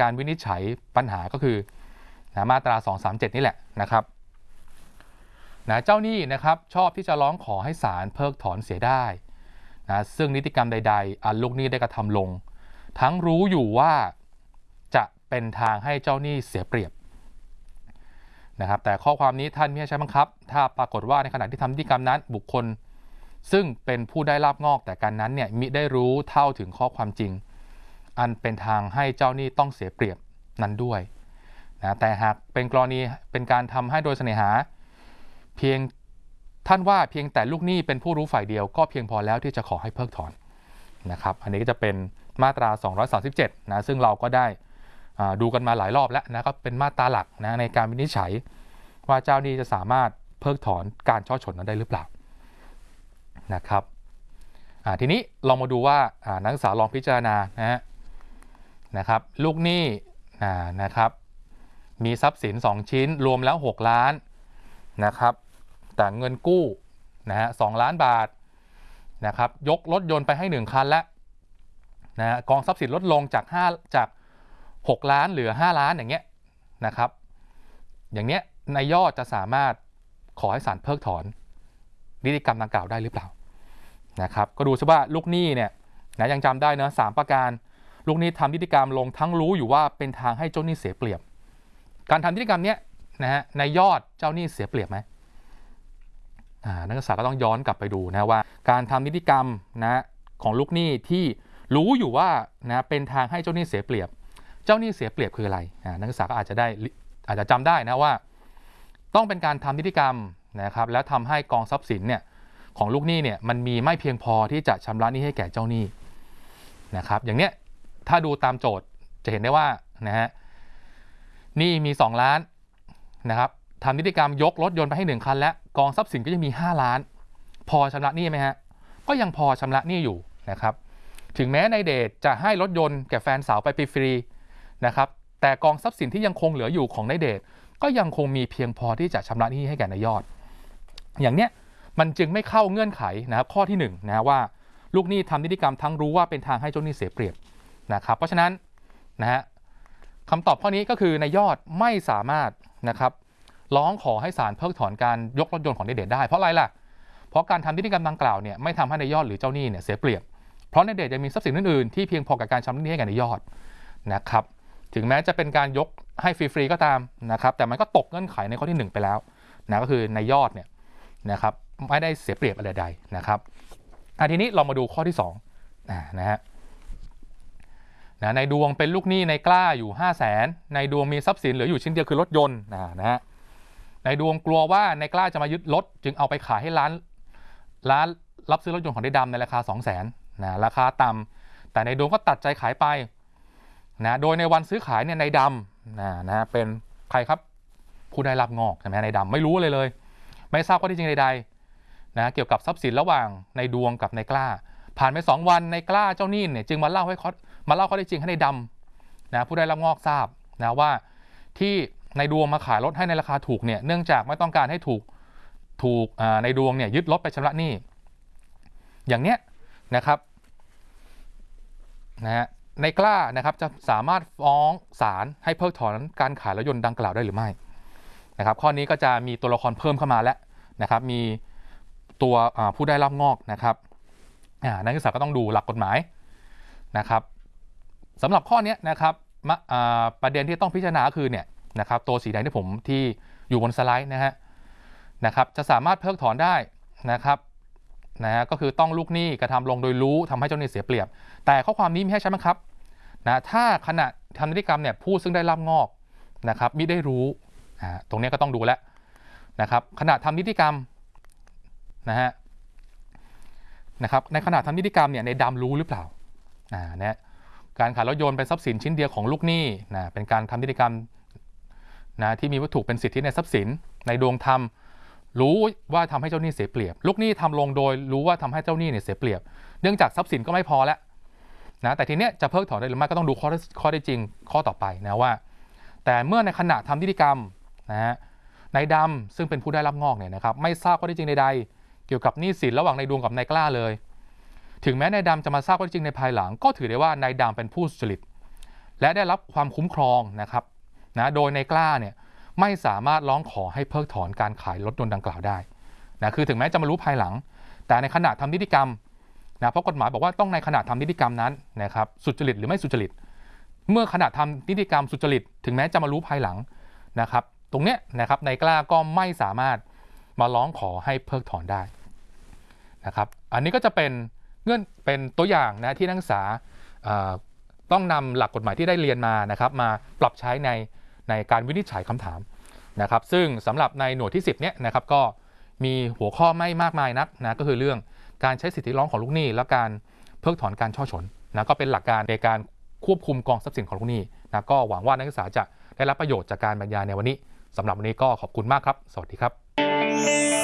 การวินิจฉัยปัญหาก็คือมาตรา237นี่แหละนะครับเจ้าหนี้นะครับชอบที่จะร้องขอให้ศาลเพิกถอนเสียได้ซึ่งนิติกรรมใดๆอันลูกหนี้ได้กระทำลงทั้งรู้อยู่ว่าจะเป็นทางให้เจ้าหนี้เสียเปรียบนะครับแต่ข้อความนี้ท่านไม่ใช้บังคับถ้าปรากฏว่าในขณะที่ทำนิติกรรมนั้นบุคคลซึ่งเป็นผู้ได้ลาภงอกแต่การนั้นเนี่ยมิได้รู้เท่าถึงข้อความจริงอันเป็นทางให้เจ้าหนี้ต้องเสียเปรียบนั้นด้วยแต่หากเป็นกรณีเป็นการทำให้โดยเสน่หาเพียงท่านว่าเพียงแต่ลูกหนี้เป็นผู้รู้ฝ่ายเดียวก็เพียงพอแล้วที่จะขอให้เพิกถอนนะครับอันนี้ก็จะเป็นมาตรา237ซึ่งเราก็ได้ดูกันมาหลายรอบแล้วก็เป็นมาตราหลักในการวินิจฉัยว่าเจ้าหนี้จะสามารถเพิกถอนการช่อฉนนั้นได้หรือเปล่านะครับทีนี้ลองมาดูว่านักศึกษาลองพิจารณานะครับลูกหนี้นะครับมีทรัพย์สิน2ชิ้นรวมแล้ว6ล้านนะครับแต่เงินกู้2ล้านบาทนะครับยกรถยนต์ไปให้1คันแล้วกองทรัพย์สินลดลงจาก6ล้านเหลือ5ล้านอย่างเงี้ยนะครับอย่างเนี้ยนายยอดจะสามารถขอให้ศาลเพิกถอนนิติกรรมดังกล่าวได้หรือเปล่านะครับก็ดูซิว่าลูกหนี้เนี่ยยังจำได้นะ3ประการลูกหนี้ทำนิติกรรมลงทั้งรู้อยู่ว่าเป็นทางให้เจ้าหนี้เสียเปรียบการทำนิติกรรมเนี้ยนายยอดเจ้าหนี้เสียเปรียบไหมนักศึกษาก็ต้องย้อนกลับไปดูว่าการทำนิติกรรมของลูกหนี้ที่รู้อยู่ว่าเป็นทางให้เจ้าหนี้เสียเปรียบเจ้าหนี้เสียเปรียบคืออะไรนักศึกษาก็อาจจะจำได้ว่าต้องเป็นการทำนิติกรรมนะครับแล้วทำให้กองทรัพย์สินเนี่ยของลูกหนี้เนี่ยมันมีไม่เพียงพอที่จะชำระหนี้ให้แก่เจ้าหนี้นะครับอย่างเนี้ยถ้าดูตามโจทย์จะเห็นได้ว่าหนี้มี2ล้านนะครับทำนิติกรรมยกรถยนต์ไปให้1คันและกองทรัพย์สินก็ยังมี5ล้านพอชำระหนี้ไหมฮะก็ยังพอชำระหนี้อยู่นะครับถึงแม้นายเดชจะให้รถยนต์แก่แฟนสาวไปฟรีนะครับแต่กองทรัพย์สินที่ยังคงเหลืออยู่ของนายเดชก็ยังคงมีเพียงพอที่จะชำระหนี้ให้แก่นายยอดอย่างเนี้ยมันจึงไม่เข้าเงื่อนไขนะครับข้อที่1ว่าลูกหนี้ทำนิติกรรมทั้งรู้ว่าเป็นทางให้เจ้าหนี้เสียเปรียบนะครับเพราะฉะนั้นคำตอบข้อนี้ก็คือนายยอดไม่สามารถนะครับร้องขอให้ศาลเพิกถอนการยกรถยนต์ของนายเดชได้เพราะอะไรล่ะเพราะการทำนิติกรรมดังกล่าวเนี่ยไม่ทำให้นายยอดหรือเจ้าหนี้เนี่ยเสียเปรียบเพราะนายเดชยังมีทรัพย์สินอื่นๆที่เพียงพอกับการชำระหนี้ให้แก่นายยอดนะครับถึงแม้จะเป็นการยกให้ฟรีๆก็ตามนะครับแต่มันก็ตกเงื่อนไขในข้อที่1ไปแล้วก็คือนายยอดเนี่ยนะครับไม่ได้เสียเปรียบอะไรใดนะครับทีนี้เรามาดูข้อที่2ในดวงเป็นลูกหนี้ในกล้าอยู่500,000ในดวงมีทรัพย์สินเหลืออยู่ชิ้นเดียวคือรถยนต์ในดวงกลัวว่าในกล้าจะมายึดรถจึงเอาไปขายให้ร้านรับซื้อรถยนต์ของนายดำในราคา200,000ราคาต่ำแต่ในดวงก็ตัดใจขายไปโดยในวันซื้อขายเนี่ยนายดำเป็นใครครับผู้ได้รับงอกใช่ไหมนายดำไม่รู้เลยไม่ทราบข้อที่จริงใดๆเกี่ยวกับทรัพย์สินระหว่างในดวงกับนายกล้าผ่านไป2วันนายกล้าเจ้าหนี้เนี่ยจึงมาเล่าข้อที่จริงให้นายดำผู้ได้รับงอกทราบว่าที่ในดวงมาขายรถให้ในราคาถูกเนี่ยเนื่องจากไม่ต้องการให้ถูกในดวงเนี่ยยึดรถไปชำระหนี้อย่างเนี้ยนะครับในกล้านะครับจะสามารถฟ้องศาลให้เพิกถอนการขายรถยนต์ดังกล่าวได้หรือไม่นะครับข้อนี้ก็จะมีตัวละครเพิ่มเข้ามาแล้วนะครับมีตัวผู้ได้รับงอกนะครับนักศึกษาก็ต้องดูหลักกฎหมายนะครับสำหรับข้อนี้นะครับประเด็นที่ต้องพิจารณาคือเนี่ยนะครับตัวสีแดงที่อยู่บนสไลด์นะครับจะสามารถเพิกถอนได้นะครับก็คือต้องลูกหนี้กระทำลงโดยรู้ทำให้เจ้าหนี้เสียเปรียบแต่ข้อความนี้มีให้ใช้ไหมครับถ้าขณะทำนิติกรรมเนี่ยผู้ซึ่งได้รับงอกนะครับมิได้รู้ตรงนี้ก็ต้องดูแล้วนะครับขณะทำนิติกรรมนะครับในขณะทำนิติกรรมเนี่ยในดำรู้หรือเปล่าการขายรถยนต์เป็นทรัพย์สินชิ้นเดียวของลูกหนี้เป็นการทำนิติกรรมที่มีวัตถุเป็นสิทธิในทรัพย์สินในดวงธรรมรู้ว่าทำให้เจ้าหนี้เสียเปรียบลูกหนี้ทำลงโดยรู้ว่าทำให้เจ้าหนี้เนี่ยเสียเปรียบเนื่องจากทรัพย์สินก็ไม่พอแล้วแต่ทีเนี้ยจะเพิกถอนได้หรือไม่ก็ต้องดูข้อได้จริงข้อต่อไปว่าแต่เมื่อในขณะทำนิติกรรมนายดำซึ่งเป็นผู้ได้รับงอกเนี่ยนะครับไม่ทราบข้อได้จริงใดๆเกี่ยวกับหนี้สินระหว่างนายดวงกับนายกล้าเลยถึงแม้นายดำจะมาทราบข้อได้จริงในภายหลังก็ถือได้ว่านายดำเป็นผู้สุจริตและได้รับความคุ้มครองนะครับโดยในกล้าเนี่ยไม่สามารถร้องขอให้เพิกถอนการขายรถยนต์ดังกล่าวได้คือถึงแม้จะมารู้ภายหลังแต่ในขณะทำนิติกรรมเพราะกฎหมายบอกว่าต้องในขณะทำนิติกรรมนั้นนะครับสุจริตหรือไม่สุจริตเมื่อขณะทำนิติกรรมสุจริตถึงแม้จะมารู้ภายหลังนะครับตรงเนี้ยนะครับนายกล้าก็ไม่สามารถมาร้องขอให้เพิกถอนได้นะครับอันนี้ก็จะเป็นตัวอย่างที่นักศึกษาต้องนำหลักกฎหมายที่ได้เรียนมานะครับมาปรับใช้ในการวินิจฉัยคำถามนะครับซึ่งสำหรับในหน่วยที่10เนี่ยนะครับก็มีหัวข้อไม่มากมายนักก็คือเรื่องการใช้สิทธิร้องของลูกหนี้และการเพิกถอนการช่อฉนก็เป็นหลักการในการควบคุมกองทรัพย์สินของลูกหนี้ก็หวังว่านักศึกษาจะได้รับประโยชน์จากการบรรยายในวันนี้สำหรับวันนี้ก็ขอบคุณมากครับสวัสดีครับ